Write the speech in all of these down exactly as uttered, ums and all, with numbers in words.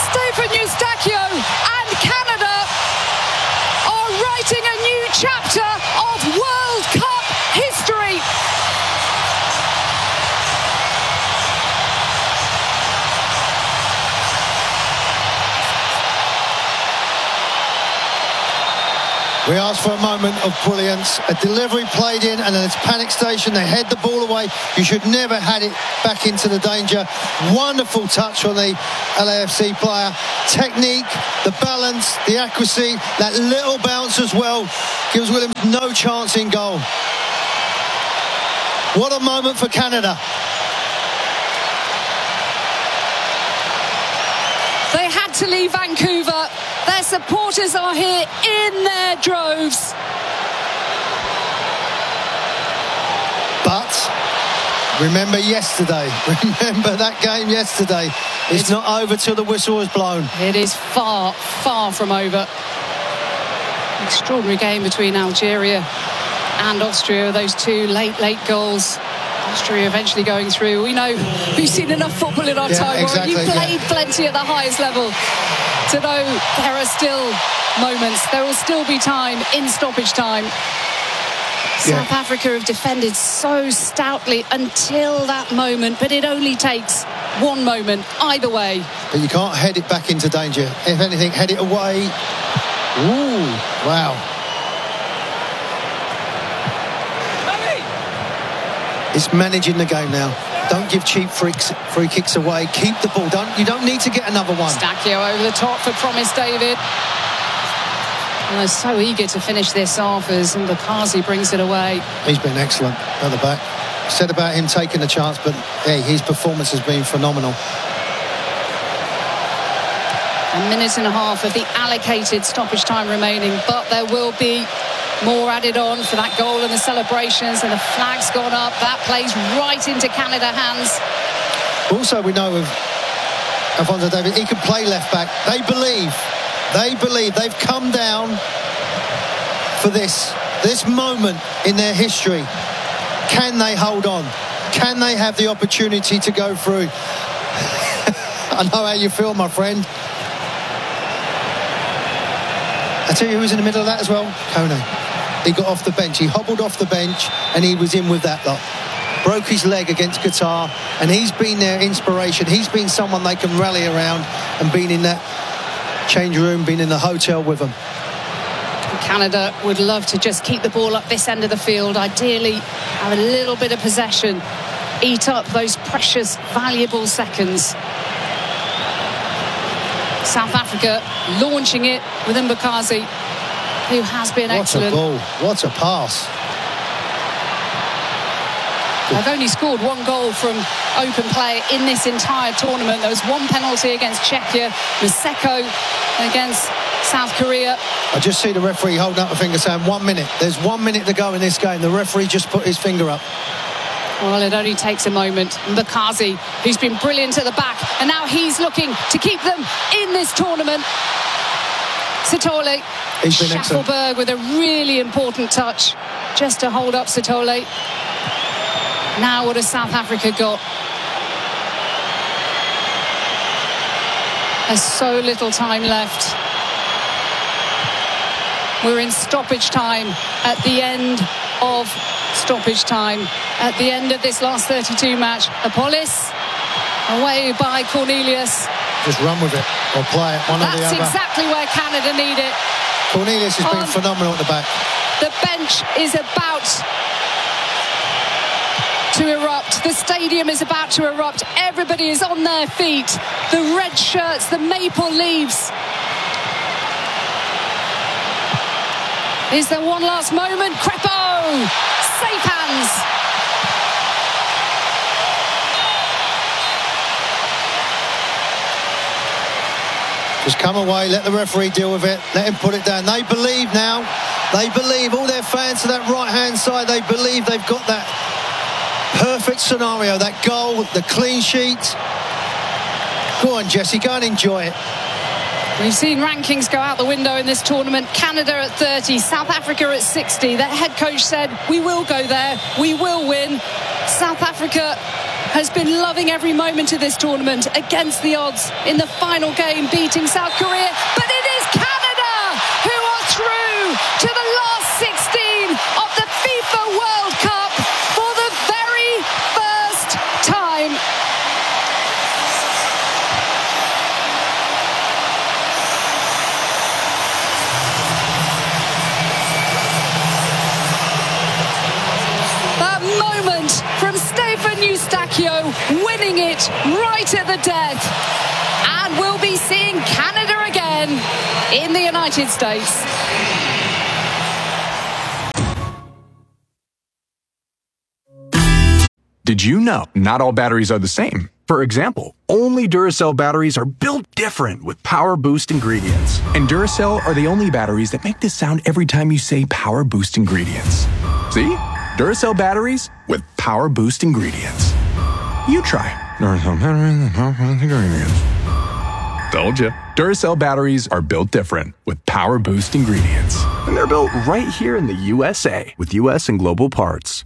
Stephen Eustachio and Canada are writing a new chapter of World Cup history. We asked for a moment of brilliance. A delivery played in, and then it's panic station. They head the ball away. You should never had it back into the danger. Wonderful touch on the L A F C player. Technique, the balance, the accuracy, that little bounce as well gives Williams no chance in goal. What a moment for Canada. They had to leave Vancouver. Their supporters are here in their droves. But remember yesterday. Remember that game yesterday. It's, it's not over till the whistle is blown. It is far, far from over. Extraordinary game between Algeria and Austria. Those two late, late goals. Austria eventually going through. We know we've seen enough football in our yeah, time. Exactly, You've played yeah. plenty at the highest level to know there are still moments. There will still be time in stoppage time. Yeah. South Africa have defended so stoutly until that moment, but it only takes one moment either way. But you can't head it back into danger. If anything, head it away. Ooh, wow. It's managing the game now. Don't give cheap freaks, free kicks away. Keep the ball. Don't, you don't need to get another one. Eustachio over the top for Promise David. And they're so eager to finish this off as Mbakazi brings it away. He's been excellent at the back. Said about him taking the chance, but hey, his performance has been phenomenal. A minute and a half of the allocated stoppage time remaining, but there will be more added on for that goal and the celebrations, and the flag's gone up. That plays right into Canada hands. Also, we know of Alphonso Davies, he can play left back. They believe, they believe, they've come down for this, this moment in their history. Can they hold on? Can they have the opportunity to go through? I know how you feel, my friend. I tell you who was in the middle of that as well? Kone. He got off the bench. He hobbled off the bench and he was in with that lot. Broke his leg against Qatar, and he's been their inspiration. He's been someone they can rally around, and been in that change room, been in the hotel with them. Canada would love to just keep the ball up this end of the field. Ideally, have a little bit of possession. Eat up those precious, valuable seconds. South Africa launching it with Mbakazi, who has been what excellent. What a ball, what a pass. They've only scored one goal from open play in this entire tournament. There was one penalty against Czechia, Museko against South Korea. I just see the referee holding up a finger saying one minute. There's one minute to go in this game. The referee just put his finger up. Well, it only takes a moment. Mbakazi, who's been brilliant at the back, and now he's looking to keep them in this tournament. Sithole. He's been excellent. Schaffelberg with a really important touch just to hold up Sithole. Now what has South Africa got? There's so little time left. We're in stoppage time at the end of stoppage time. At the end of this last thirty-two match. Apolis away by Cornelius. Just run with it or play it, one or the other. That's exactly where Canada need it. Cornelius has been um, phenomenal at the back. The bench is about to erupt. The stadium is about to erupt. Everybody is on their feet. The red shirts, the maple leaves. Is there one last moment? Crepeau! Safe hands. Just come away, let the referee deal with it, let him put it down. They believe now, they believe, all their fans to that right-hand side, they believe they've got that perfect scenario, that goal, the clean sheet. Go on, Jesse, go and enjoy it. We've seen rankings go out the window in this tournament. Canada at thirty, South Africa at sixty. Their head coach said, we will go there, we will win. South Africa has been loving every moment of this tournament against the odds in the final game, beating South Korea. But it is Canada who are through to the last sixteen of the FIFA World Cup for the very first time. That moment from Stefan Eustachio winning it right at the death. And we'll be seeing Canada again in the United States. Did you know not all batteries are the same? For example, only Duracell batteries are built different with Power Boost ingredients. And Duracell are the only batteries that make this sound every time you say Power Boost ingredients. See? Duracell batteries with Power Boost ingredients. You try. Duracell batteries with Power Boost ingredients. Told ya. Duracell batteries are built different with Power Boost ingredients. And they're built right here in the U S A with U S and global parts.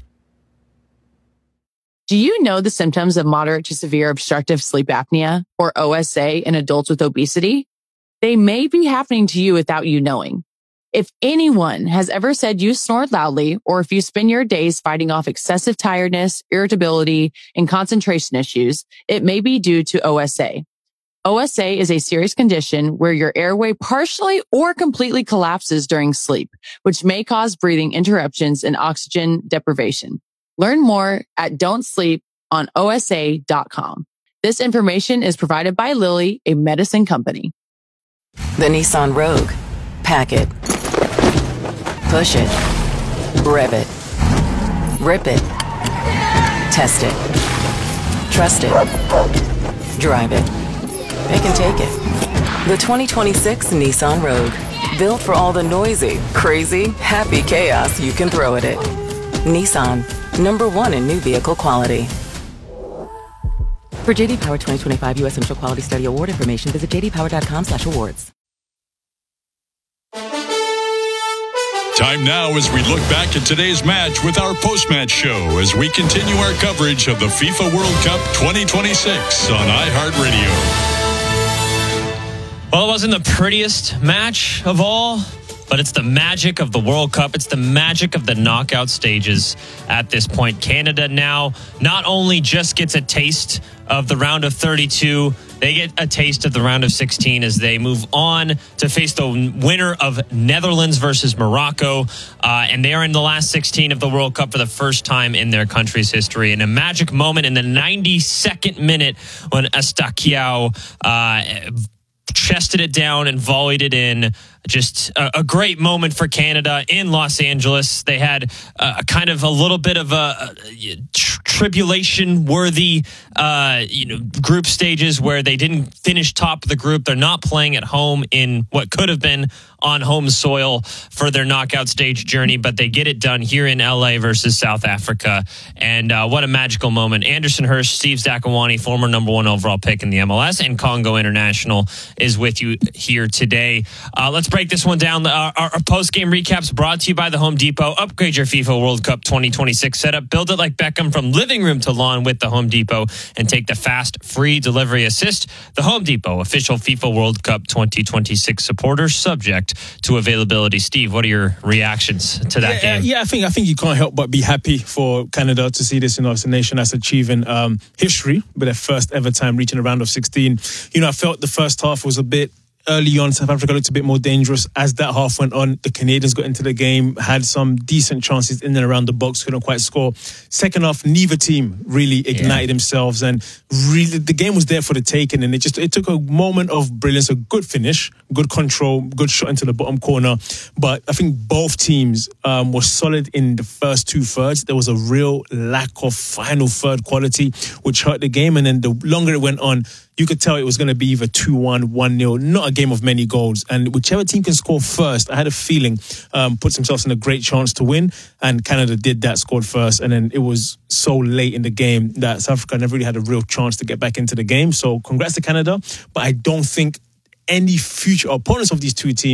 Do you know the symptoms of moderate to severe obstructive sleep apnea, or O S A, in adults with obesity? They may be happening to you without you knowing. If anyone has ever said you snore loudly, or if you spend your days fighting off excessive tiredness, irritability, and concentration issues, it may be due to O S A. O S A is a serious condition where your airway partially or completely collapses during sleep, which may cause breathing interruptions and oxygen deprivation. Learn more at don't sleep on O S A dot com. This information is provided by Lilly, a medicine company. The Nissan Rogue. Pack it. Push it. Rev it. Rip it. Test it. Trust it. Drive it. It can take it. The twenty twenty-six Nissan Rogue. Built for all the noisy, crazy, happy chaos you can throw at it. Nissan. Number one in new vehicle quality. For J D Power twenty twenty-five U S Central Quality Study Award information, visit j d power dot com slash awards. Time now as we look back at today's match with our post-match show as we continue our coverage of the FIFA World Cup twenty twenty-six on iHeartRadio. Well, it wasn't the prettiest match of all, but it's the magic of the World Cup. It's the magic of the knockout stages at this point. Canada now not only just gets a taste of the round of thirty-two, they get a taste of the round of sixteen as they move on to face the winner of Netherlands versus Morocco. Uh, and they are in the last sixteen of the World Cup for the first time in their country's history. And a magic moment in the ninety-second minute when Eustachio uh, chested it down and volleyed it in. Just a, a great moment for Canada in Los Angeles. They had uh, kind of a little bit of a, a tr- tribulation-worthy, uh, you know, group stages where they didn't finish top of the group. They're not playing at home in what could have been on home soil for their knockout stage journey, but they get it done here in L A versus South Africa. And uh, what a magical moment. Anderson Hirsch, Steve Zakawani, former number one overall pick in the M L S, and Congo International is with you here today. Uh, let's break this one down. Our, our post-game recaps brought to you by the Home Depot. Upgrade your FIFA World Cup twenty twenty-six setup. Build it like Beckham from living room to lawn with the Home Depot and take the fast, free delivery assist. The Home Depot, official FIFA World Cup twenty twenty-six supporter, subject to availability. Steve, what are your reactions to that yeah, game? Yeah, I think I think you can't help but be happy for Canada to see this, you know, as a nation that's achieving um, history with their first ever time reaching a round of sixteen. You know, I felt the first half was a bit early on. South Africa looked a bit more dangerous. As that half went on, the Canadians got into the game, had some decent chances in and around the box, couldn't quite score. Second half, neither team really ignited yeah. themselves, and really the game was there for the taking. And it just it took a moment of brilliance, a good finish, good control, good shot into the bottom corner. But I think both teams um, were solid in the first two thirds. There was a real lack of final third quality, which hurt the game. And then the longer it went on, you could tell it was going to be either two one, one nil, not a game of many goals. And whichever team can score first, I had a feeling, um, puts themselves in a great chance to win. And Canada did that, scored first. And then it was so late in the game that South Africa never really had a real chance to get back into the game. So congrats to Canada. But I don't think any future opponents of these two teams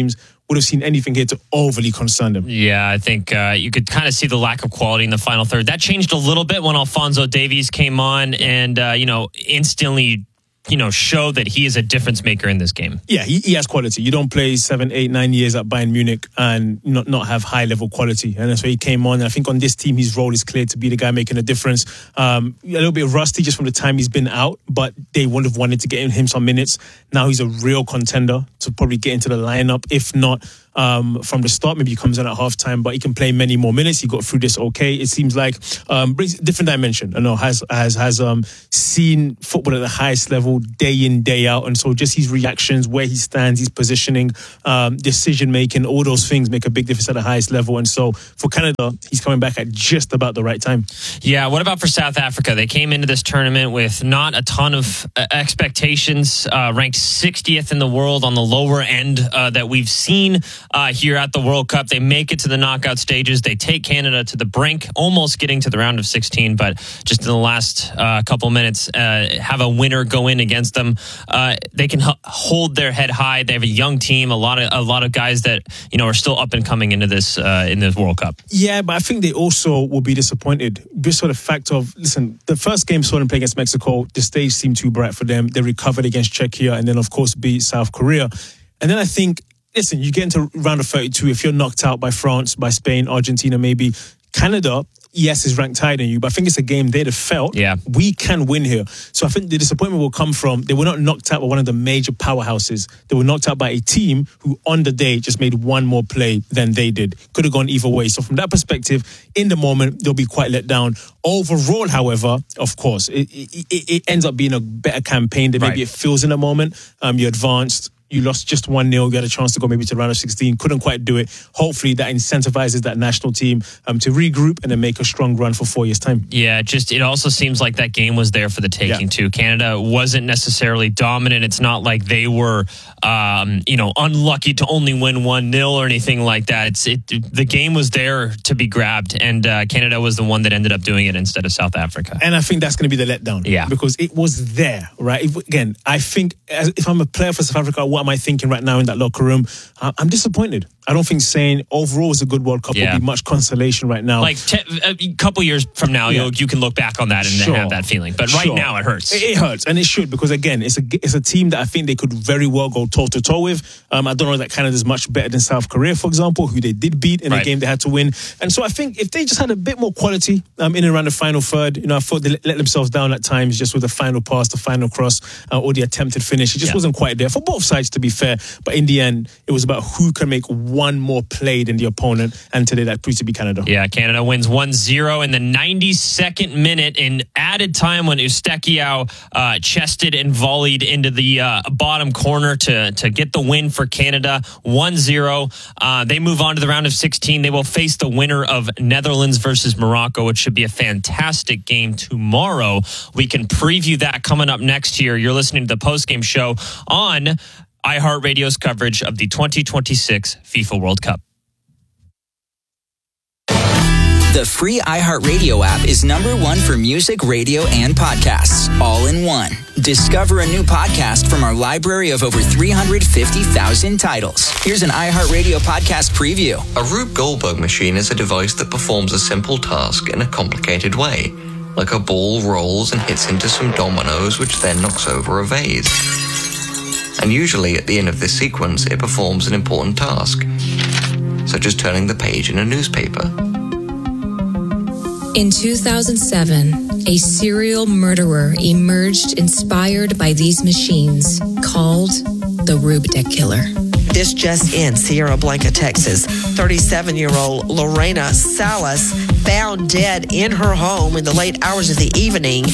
would have seen anything here to overly concern them. Yeah, I think uh, you could kind of see the lack of quality in the final third. That changed a little bit when Alphonso Davies came on and, uh, you know, instantly, you know, show that he is a difference maker in this game. Yeah, he, he has quality. You don't play seven, eight, nine years at Bayern Munich and not, not have high level quality. And that's why he came on. And I think on this team, his role is clear to be the guy making a difference. Um, a little bit rusty just from the time he's been out, but they would have wanted to get him some minutes. Now he's a real contender to probably get into the lineup. If not, Um, from the start, maybe he comes in at halftime, but he can play many more minutes. He got through this okay. It seems like um, brings a different dimension. I know has has has um, seen football at the highest level day in, day out, and so just his reactions, where he stands, his positioning, um, decision making, all those things make a big difference at the highest level. And so for Canada, he's coming back at just about the right time. Yeah. What about for South Africa? They came into this tournament with not a ton of uh, expectations, uh, ranked sixtieth in the world on the lower end uh, that we've seen. Uh, here at the World Cup. They make it to the knockout stages. They take Canada to the brink, almost getting to the round of sixteen, but just in the last uh, couple minutes, uh, have a winner go in against them. Uh, they can h- hold their head high. They have a young team, a lot of a lot of guys that you know are still up and coming into this uh, in this World Cup. Yeah, but I think they also will be disappointed. Just sort of fact of listen, the first game saw them play against Mexico. The stage seemed too bright for them. They recovered against Czechia and then of course beat South Korea. And then I think. Listen, you get into round of thirty-two, if you're knocked out by France, by Spain, Argentina, maybe Canada, yes, is ranked higher than you, but I think it's a game they'd have felt, yeah, we can win here. So I think the disappointment will come from, they were not knocked out by one of the major powerhouses. They were knocked out by a team who on the day just made one more play than they did. Could have gone either way. So from that perspective, in the moment, they'll be quite let down. Overall, however, of course, it, it, it ends up being a better campaign than maybe right. It feels in the moment. Um, you advanced. You lost just one nil. You had a chance to go maybe to the round of sixteen. Couldn't quite do it. Hopefully that incentivizes that national team um, to regroup and then make a strong run for four years' time. Yeah, just it also seems like that game was there for the taking yeah. too. Canada wasn't necessarily dominant. It's not like they were, um, you know, unlucky to only win one nil or anything like that. It's it. The game was there to be grabbed, and uh, Canada was the one that ended up doing it instead of South Africa. And I think that's going to be the letdown. Yeah, because it was there, right? If, again, I think as, if I'm a player for South Africa, what am I thinking right now in that locker room? I'm disappointed. I don't think saying overall is a good World Cup yeah. will be much consolation right now. Like te- a couple years from now, yeah. you can look back on that and sure. have that feeling. But right sure. now, it hurts. It, it hurts, and it should, because again, it's a it's a team that I think they could very well go toe to toe with. Um, I don't know that Canada's much better than South Korea, for example, who they did beat in right. a game they had to win. And so I think if they just had a bit more quality um, in and around the final third, you know, I thought they let themselves down at times just with the final pass, the final cross, uh, or the attempted finish. It just yeah. wasn't quite there for both sides, to be fair. But in the end, it was about who can make one more play than the opponent, and today that proved to be Canada. Yeah, Canada wins one zero in the ninety-second minute in added time when Eustachiou uh, chested and volleyed into the uh, bottom corner to, to get the win for Canada, one zero. Uh, they move on to the round of sixteen. They will face the winner of Netherlands versus Morocco, which should be a fantastic game tomorrow. We can preview that coming up next year. You're listening to the postgame show on iHeartRadio's coverage of the twenty twenty-six FIFA World Cup. The free iHeartRadio app is number one for music, radio, and podcasts, all in one. Discover a new podcast from our library of over three hundred fifty thousand titles. Here's an iHeartRadio podcast preview. A Rube Goldberg machine is a device that performs a simple task in a complicated way, like a ball rolls and hits into some dominoes, which then knocks over a vase. And usually at the end of this sequence, it performs an important task, such as turning the page in a newspaper. In two thousand seven, a serial murderer emerged inspired by these machines, called the Rubik Killer. This just in, Sierra Blanca, Texas. thirty-seven-year-old Lorena Salas found dead in her home in the late hours of the evening